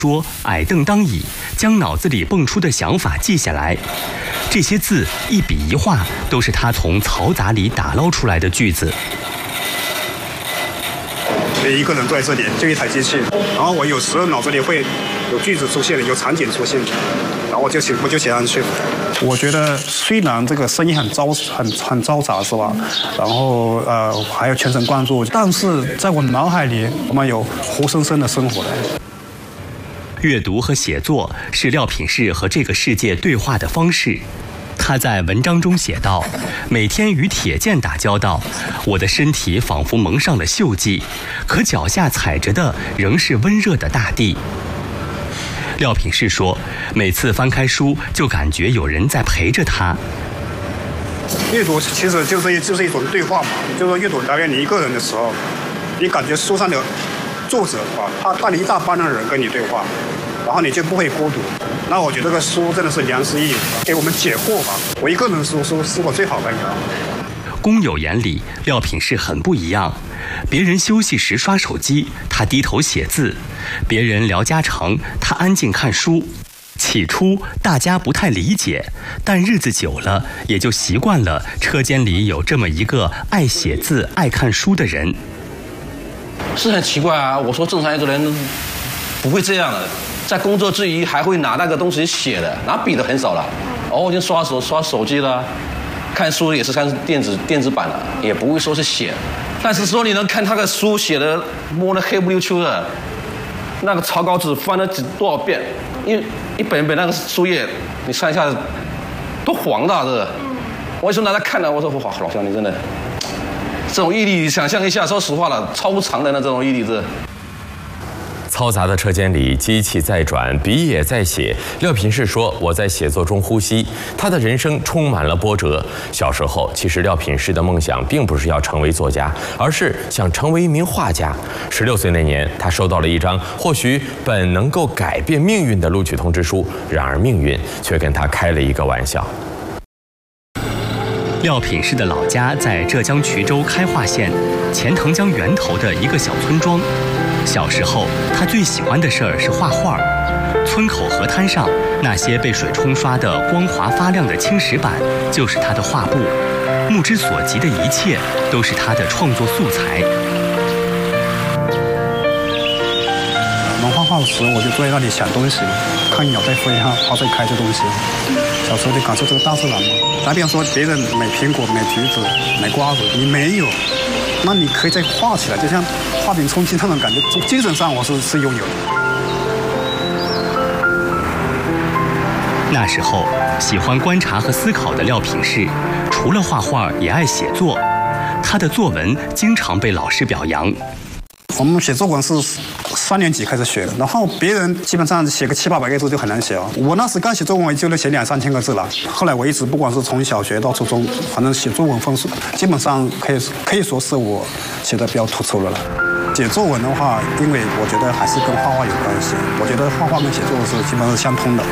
说矮凳当椅，将脑子里蹦出的想法记下来。这些字一笔一画都是他从嘈杂里打捞出来的句子。 一个人坐在这里，就一台机器，然后我有时候脑子里会有句子出现，有场景出现，然后我就写上去。我觉得虽然这个声音很嘈杂，是吧？然后还要全神贯注，但是在我脑海里，我们有活生生的生活的。 阅读和写作是廖品世和这个世界对话的方式。他在文章中写道：“每天与铁剑打交道，我的身体仿佛蒙上了锈迹，可脚下踩着的仍是温热的大地。”廖品世说，每次翻开书，就感觉有人在陪着他。 阅读其实就是一种对话嘛，就是说阅读大约你一个人的时候，你感觉书上的作者他带了一大班的人跟你对话，然后你就不会孤独。那我觉得这个书真的是良师益友，给我们解惑吧。我一个人书是我最好的了。 工友眼里，廖品世很不一样。别人休息时刷手机，他低头写字；别人聊家常，他安静看书。起初大家不太理解，但日子久了，也就习惯了车间里有这么一个爱写字、爱看书的人。 是很奇怪啊！我说正常一个人不会这样的，在工作之余还会拿那个东西写的，拿笔的很少了。偶尔就刷手机了，看书也是看电子版的，也不会说是写。但是说你能看他的书写的摸得黑不溜秋的，那个草稿纸翻了多少遍，一本那个书页，你翻一下都黄的这个。我有时候拿来看了，我说哇，老乡你真的。这种毅力，想象一下，说实话了，超长的这种毅力是。 嘈杂的车间里，机器在转，笔也在写。廖品世说：“我在写作中呼吸。”他的人生充满了波折。小时候，其实廖品世的梦想并不是要成为作家，而是想成为一名画家。16岁那年，他收到了一张或许本能够改变命运的录取通知书，然而命运却跟他开了一个玩笑。 廖品世的老家在浙江衢州开化县钱塘江源头的一个小村庄。小时候，他最喜欢的事儿是画画。村口河滩上那些被水冲刷的光滑发亮的青石板，就是他的画布。目之所及的一切，都是他的创作素材。 我们画画时，我就坐在那里想东西，看鸟在飞哈，花在开这东西。小时候就感受这个大自然嘛。打比方说，别人买苹果、买橘子、买瓜子，你没有，那你可以再画起来，就像画饼充饥那种感觉。从精神上我是拥有的。 那时候，喜欢观察和思考的廖品世，除了画画，也爱写作。他的作文经常被老师表扬。 我们写作文是3年级开始学的，然后别人基本上写个700-800个字就很难写了。我那时刚写作文，就能写2-3千个字了。后来我一直不管是从小学到初中，反正写作文分数基本上可以说是我写的比较突出的了。写作文的话，因为我觉得还是跟画画有关系，我觉得画画跟写作是基本上是相通的。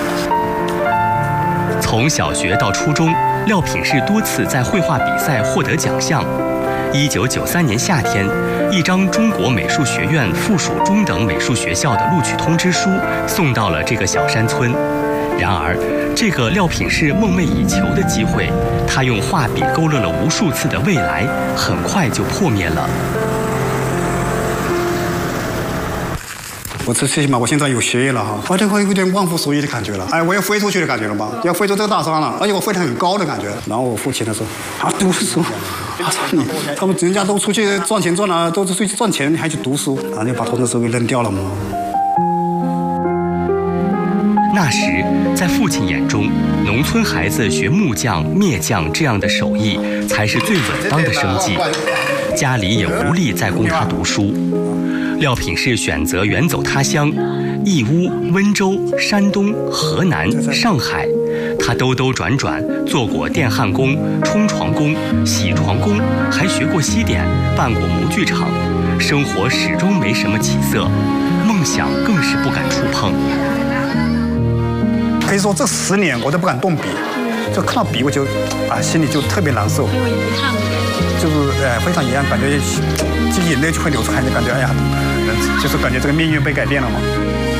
从小学到初中，廖品世多次在绘画比赛获得奖项。1993年夏天，一张中国美术学院附属中等美术学校的录取通知书送到了这个小山村。然而，这个廖品世梦寐以求的机会，他用画笔勾勒了无数次的未来，很快就破灭了。 我最起码我现在有学业了哈，我就会有点忘乎所以的感觉了。哎，我要飞出去的感觉了吧？要飞出这个大山了，而且我飞得很高的感觉。然后我父亲他说：“啊，读书，他们人家都出去赚钱赚了，都出去赚钱，你还去读书？”然后就把通知书给扔掉了嘛。 那时，在父亲眼中，农村孩子学木匠、篾匠这样的手艺才是最稳当的生计，家里也无力再供他读书。廖品世选择远走他乡，义乌、温州、山东、河南、上海，他兜兜转转，做过电焊工、冲床工、洗床工，还学过西点，办过模具厂，生活始终没什么起色，梦想更是不敢触碰。 可以说这10年我都不敢动笔，就看到笔我就心里就特别难受， 有遗憾的感觉， 就是非常遗憾，感觉就眼泪就会流出来，就感觉哎呀，就是感觉这个命运被改变了嘛。